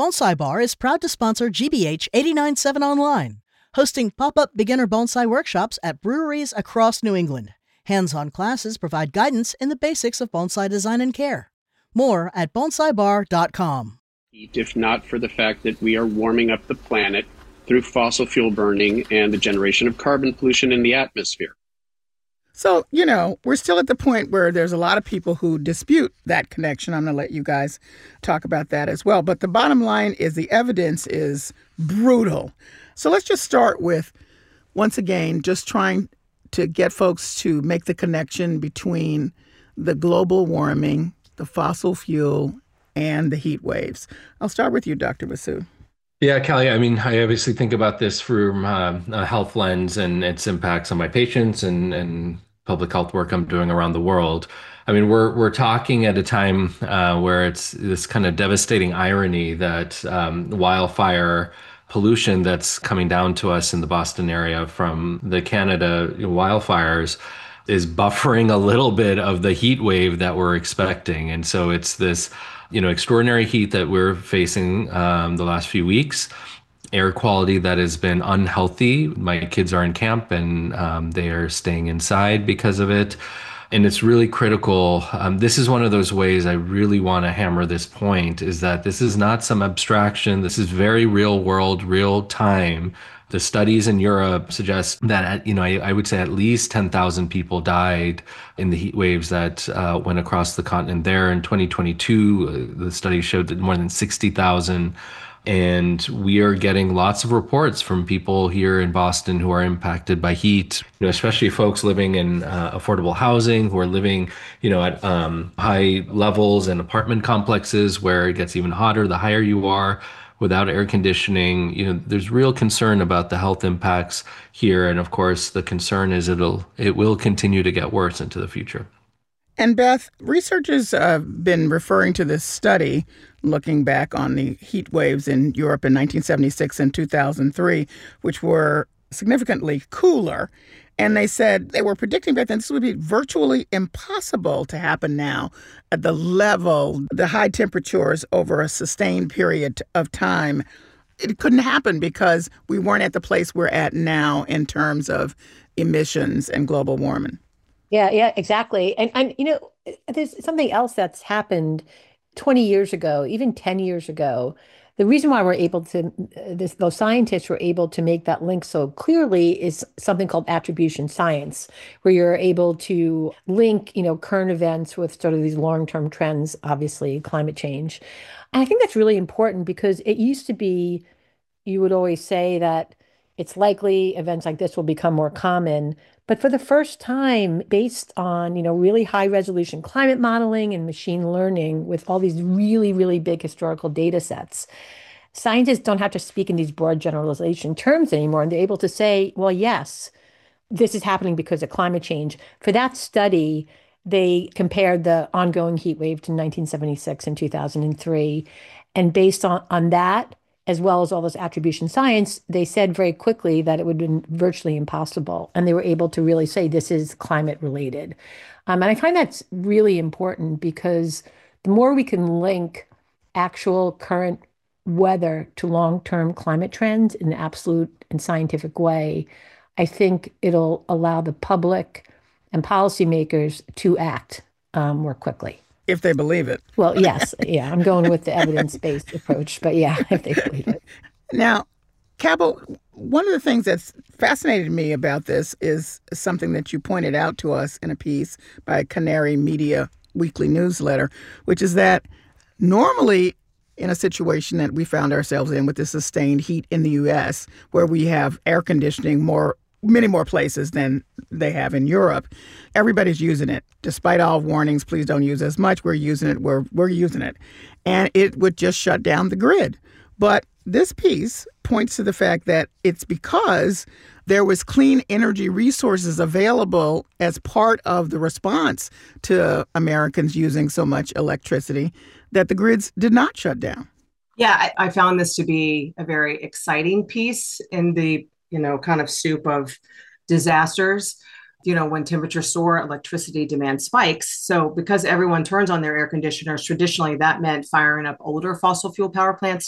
Bonsai Bar is proud to sponsor GBH 89.7 Online, hosting pop-up beginner bonsai workshops at breweries across New England. Hands-on classes provide guidance in the basics of bonsai design and care. More at bonsaibar.com. If not for the fact that we are warming up the planet through fossil fuel burning and the generation of carbon pollution in the atmosphere. So, we're still at the point where there's a lot of people who dispute that connection. I'm going to let you guys talk about that as well. But the bottom line is the evidence is brutal. So let's just start with, once again, just trying to get folks to make the connection between the global warming, the fossil fuel, and the heat waves. I'll start with you, Dr. Basu. Yeah, Callie, I obviously think about this from a health lens and its impacts on my patients and public health work I'm doing around the world. We're talking at a time where it's this kind of devastating irony that wildfire pollution that's coming down to us in the Boston area from the Canada wildfires is buffering a little bit of the heat wave that we're expecting. And so it's this extraordinary heat that we're facing the last few weeks, air quality that has been unhealthy. My kids are in camp and they are staying inside because of it. And it's really critical. This is one of those ways I really want to hammer this point, is that this is not some abstraction. This is very real world, real time. The studies in Europe suggest that, I would say at least 10,000 people died in the heat waves that went across the continent there. In 2022, the study showed that more than 60,000. And we are getting lots of reports from people here in Boston who are impacted by heat, especially folks living in affordable housing, who are living, at high levels in apartment complexes where it gets even hotter the higher you are. Without air conditioning, there's real concern about the health impacts here. And of course, the concern is it will continue to get worse into the future. And Beth, researchers have been referring to this study looking back on the heat waves in Europe in 1976 and 2003, which were significantly cooler. And they said they were predicting back then this would be virtually impossible to happen now at the level, the high temperatures over a sustained period of time. It couldn't happen because we weren't at the place we're at now in terms of emissions and global warming. Yeah, exactly. And there's something else that's happened 20 years ago, even 10 years ago. The reason why we're able to, those scientists were able to make that link so clearly is something called attribution science, where you're able to link, current events with sort of these long-term trends, obviously climate change. And I think that's really important because it used to be, you would always say that it's likely events like this will become more common. But for the first time, based on, really high resolution climate modeling and machine learning with all these really, really big historical data sets, scientists don't have to speak in these broad generalization terms anymore. And they're able to say, well, yes, this is happening because of climate change. For that study, they compared the ongoing heat wave to 1976 and 2003. And based on that, as well as all this attribution science, they said very quickly that it would have been virtually impossible. And they were able to really say this is climate related. And I find that's really important because the more we can link actual current weather to long-term climate trends in an absolute and scientific way, I think it'll allow the public and policymakers to act more quickly. If they believe it. Well, yes. Yeah, I'm going with the evidence-based approach, but yeah, if they believe it. Now, Cabell, one of the things that's fascinated me about this is something that you pointed out to us in a piece by Canary Media weekly newsletter, which is that normally in a situation that we found ourselves in with the sustained heat in the U.S., where we have air conditioning many more places than they have in Europe, everybody's using it. Despite all warnings, please don't use as much. We're using it. We're using it. And it would just shut down the grid. But this piece points to the fact that it's because there was clean energy resources available as part of the response to Americans using so much electricity that the grids did not shut down. Yeah, I found this to be a very exciting piece in the kind of soup of disasters. When temperatures soar, electricity demand spikes. So because everyone turns on their air conditioners, traditionally that meant firing up older fossil fuel power plants